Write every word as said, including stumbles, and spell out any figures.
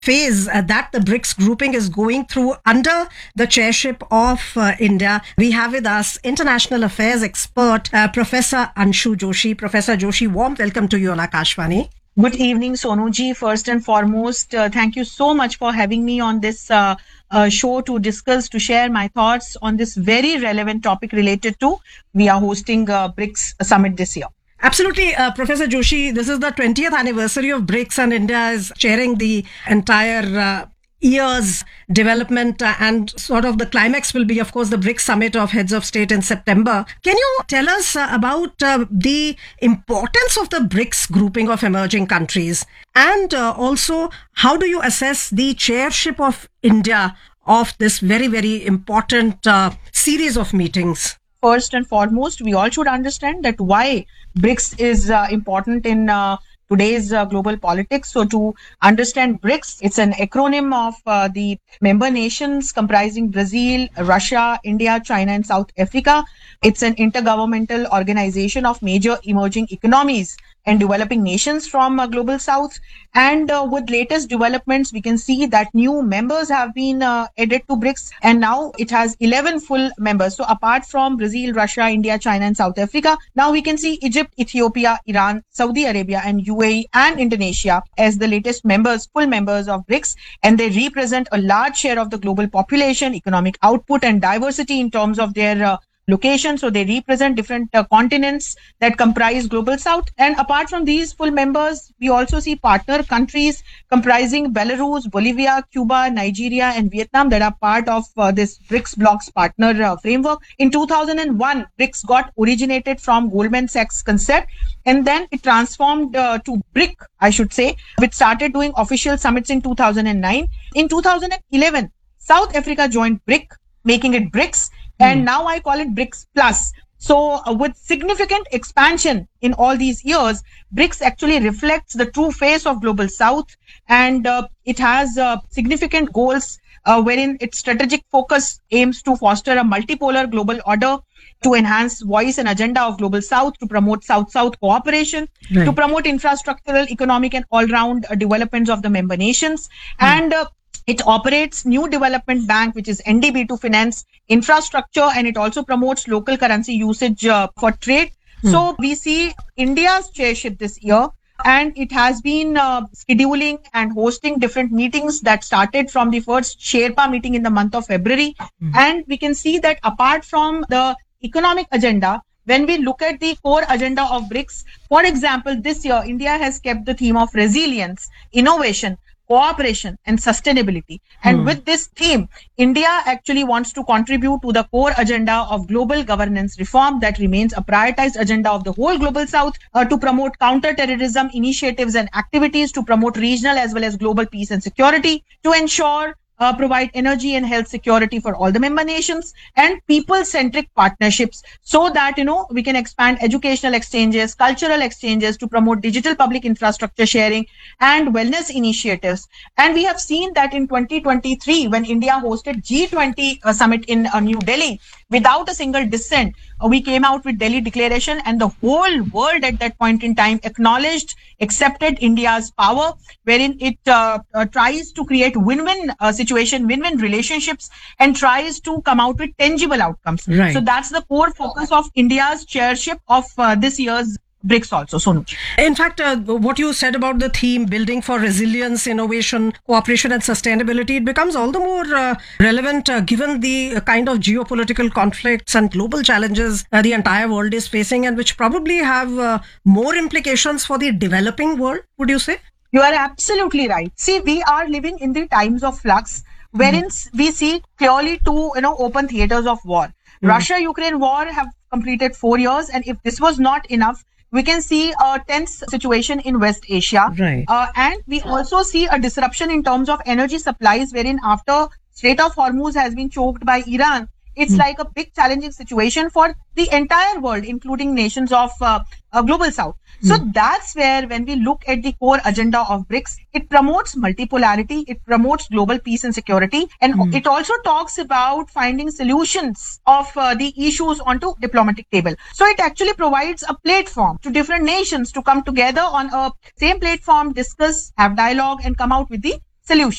phase uh, that the BRICS grouping is going through under the chairship of uh, India. We have with us international affairs expert, uh, Professor Anshu Joshi. Professor Joshi, warm welcome to you on Akashvani. Good evening, Sonuji. First and foremost, uh, thank you so much for having me on this uh, uh, show to discuss, to share my thoughts on this very relevant topic related to we are hosting uh, BRICS Summit this year. Absolutely, uh, Professor Joshi, this is the twentieth anniversary of BRICS and India is chairing the entire uh, year's development uh, and sort of the climax will be, of course, the BRICS Summit of Heads of State in September. Can you tell us uh, about uh, the importance of the BRICS grouping of emerging countries and uh, also how do you assess the chairship of India of this very, very important uh, series of meetings? First and foremost, we all should understand that why BRICS is uh, important in uh, today's uh, global politics. So to understand BRICS, it's an acronym of uh, the member nations comprising Brazil, Russia, India, China, and South Africa. It's an intergovernmental organization of major emerging economies and developing nations from uh, global south. And uh, with latest developments, we can see that new members have been uh, added to BRICS, and now it has eleven full members. So apart from Brazil, Russia, India, China, and South Africa, now we can see Egypt, Ethiopia, Iran, Saudi Arabia, and U A E and Indonesia as the latest members, full members of BRICS, and they represent a large share of the global population, economic output, and diversity in terms of their uh, location. So they represent different uh, continents that comprise global south. And apart from these full members, we also see partner countries comprising Belarus, Bolivia, Cuba, Nigeria, and Vietnam that are part of uh, this BRICS bloc's partner uh, framework. In two thousand one, BRICS got originated from Goldman Sachs concept, and then it transformed uh, to BRIC, I should say, which started doing official summits in two thousand nine. In two thousand eleven, South Africa joined BRIC, making it BRICS. And now I call it BRICS Plus. So uh, with significant expansion in all these years, BRICS actually reflects the true face of global south, and uh, it has uh, significant goals uh, wherein its strategic focus aims to foster a multipolar global order, to enhance voice and agenda of global south, to promote south-south cooperation, right, to promote infrastructural, economic, and all-round uh, developments of the member nations. Mm. And uh, it operates New Development Bank, which is N D B, to finance infrastructure, and it also promotes local currency usage uh, for trade. Hmm. So we see India's chairship this year, and it has been uh, scheduling and hosting different meetings that started from the first Sherpa meeting in the month of February. Hmm. And we can see that apart from the economic agenda, when we look at the core agenda of BRICS, for example, this year, India has kept the theme of resilience, innovation, cooperation, and sustainability. And hmm. with this theme, India actually wants to contribute to the core agenda of global governance reform that remains a prioritized agenda of the whole global south, uh, to promote counter-terrorism initiatives and activities, to promote regional as well as global peace and security, to ensure Uh, provide energy and health security for all the member nations, and people-centric partnerships so that, you know, we can expand educational exchanges, cultural exchanges, to promote digital public infrastructure sharing and wellness initiatives. And we have seen that in twenty twenty-three, when India hosted G twenty uh, summit in uh, New Delhi, without a single dissent, uh, we came out with Delhi Declaration, and the whole world at that point in time acknowledged, accepted India's power, wherein it uh, uh, tries to create win-win uh, situation, win-win relationships, and tries to come out with tangible outcomes. Right. So that's the core focus of India's chairship of uh, this year's BRICS also, Sonu. In fact, uh, what you said about the theme, building for resilience, innovation, cooperation and sustainability, it becomes all the more uh, relevant uh, given the uh, kind of geopolitical conflicts and global challenges uh, the entire world is facing, and which probably have uh, more implications for the developing world, would you say? You are absolutely right. See, we are living in the times of flux, wherein mm. we see clearly two, you know, open theaters of war. Mm. Russia-Ukraine war have completed four years, and if this was not enough, we can see a tense situation in West Asia. Right. Uh, and we also see a disruption in terms of energy supplies, wherein after Strait of Hormuz has been choked by Iran, it's mm. like a big challenging situation for the entire world, including nations of uh, uh, global south. So mm. that's where, when we look at the core agenda of BRICS, it promotes multipolarity, it promotes global peace and security, and mm. it also talks about finding solutions of uh, the issues onto diplomatic table. So it actually provides a platform to different nations to come together on a same platform, discuss, have dialogue, and come out with the solution.